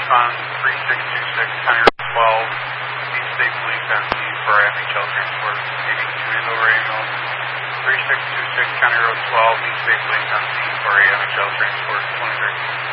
on 3626 County Road 12, East State Police on scene for MHL transport. 882 Andover ambulance. 3626 County Road 12, East State Police on scene for MHL transport 23.